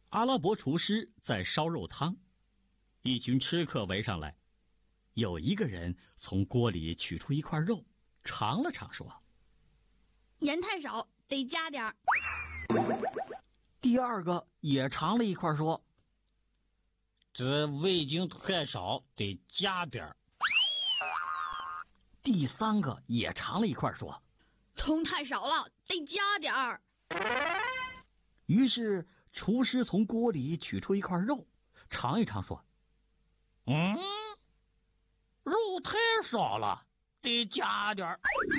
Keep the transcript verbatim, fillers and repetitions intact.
阿拉伯厨师在烧肉汤，一群吃客围上来，有一个人从锅里取出一块肉，尝了尝，说：“ 盐太少，得加点儿。” 第二个也尝了一块，说：“ 这味精太少，得加点儿。” 第三个也尝了一块，说：“ 葱太少了，得加点儿。” 于是厨师从锅里取出一块肉，尝一尝，说：“ 嗯，肉太少了，得加点儿。”